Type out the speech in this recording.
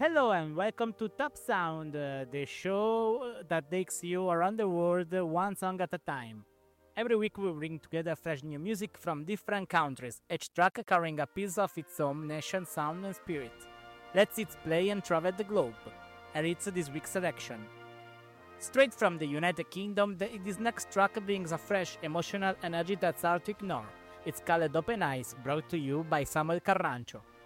Hello and welcome to Top Sound, the show that takes you around the world one song at a time. Every week we bring together fresh new music from different countries, each track carrying a piece of its own nation, sound and spirit. Let's hit play and travel the globe. And it's this week's selection. Straight from the United Kingdom, this next track brings a fresh, emotional energy that's hard to ignore. It's called Open Eyes, brought to you by Samuel Carrancho.